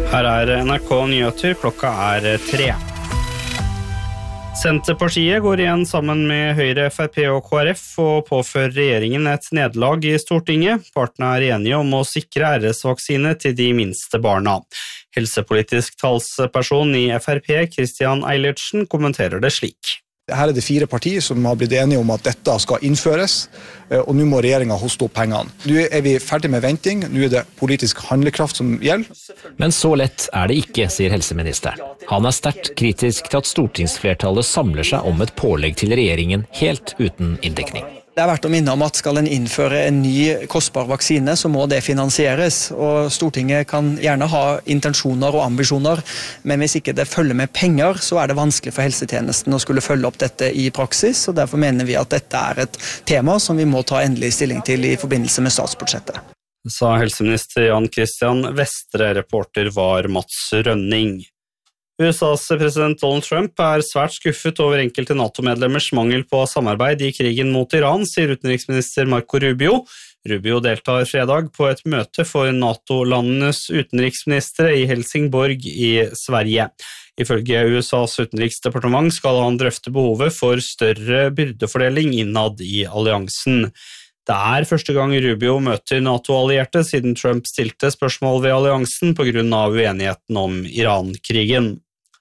Her NRK Nyheter, klokka 3. Senterpartiet går igjen sammen med Høyre, FrP og KrF og påfører regjeringen et nederlag i Stortinget. Partene enige om å sikre RS-vaksine til de minste barna. Helsepolitisk talsperson i FrP, Christian Eilertsen, kommenterer det slik. Her det 4 partier som har blitt enige om at dette skal innføres, og nå må regjeringen hoste opp pengene. Nå vi ferdig med venting, nå det politisk handlekraft som gjelder. Men så lett det ikke, sier helseministeren. Han sterkt kritisk til at stortingsflertallet samler seg om et pålegg til regjeringen helt uten inndekning. Det verdt å minne om at skal en innføre en ny kostbar vaksine, så må det finansieres. Og Stortinget kan gjerne ha intensjoner og ambisjoner, men hvis ikke det følger med penger, så det vanskelig for helsetjenesten å skulle følge opp dette i praksis. Og derfor mener vi at dette et tema som vi må ta endelig stilling til i forbindelse med statsbudsjettet. Sa helseminister Jan Christian Vestre, reporter var Mats Rønning. USAs president Donald Trump svært skuffet over enkelte NATO-medlemmers mangel på samarbeid i krigen mot Iran, sier utenriksminister Marco Rubio. Rubio deltar fredag på et møte for NATO-landenes utenriksministre i Helsingborg i Sverige. Ifølge USAs utenriksdepartement skal han drøfte behovet for større byrdefordeling innad i alliansen. Det første gang Rubio møter NATO-allierte siden Trump stilte spørsmål ved alliansen på grunn av uenigheten om Iran-krigen.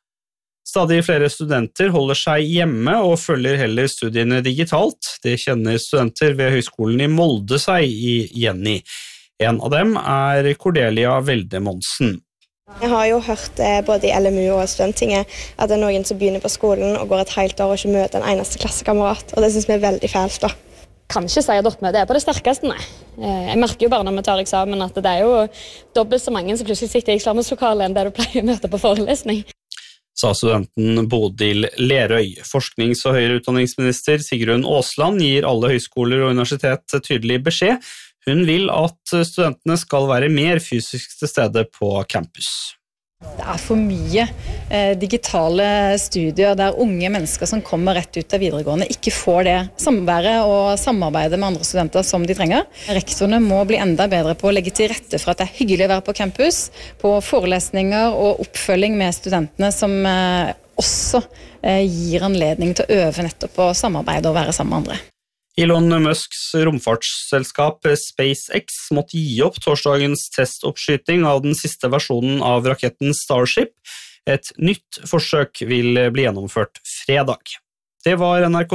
Stadig flere studenter holder seg hjemme og følger heller studiene digitalt. Det kjenner studenter ved Høgskolen i Molde seg igjen i. En av dem Cordelia Velde Monsen. Jeg har jo hørt både i LMU og Studenttinget at det noen som begynner på skolen og går et helt år og ikke møter en eneste klassekamerat, og det synes vi veldig fælt da. Kan ikke si at oppmøtet på det sterkeste, nei. Jeg merker jo bare når vi tar eksamen at det jo dobbelt så mange som plutselig sitter i eksamenslokalet enn det du pleier å møte på forelesning. Sa studenten Bodil Lerøy. Forsknings- og høyere utdanningsminister Sigrun Aasland gir alle høyskoler og universitet tydelig beskjed. Hun vil at studentene skal være mer fysisk til stede på campus. Det for mye digitale studier der unge mennesker som kommer rett ut av videregående ikke får det samværet og samarbeidet med andre studenter som de trenger. Rektorene må bli enda bedre på å legge til rette for at det hyggelig å være på campus, på forelesninger og oppfølging med studentene som også gir anledning til å øve nettopp på samarbeid og være sammen med andre. Elon Musks romfartsselskap SpaceX måtte gi opp torsdagens testoppskyting av den siste versjonen av raketten Starship. Et nytt forsøk vil bli gjennomført fredag. Det var NRK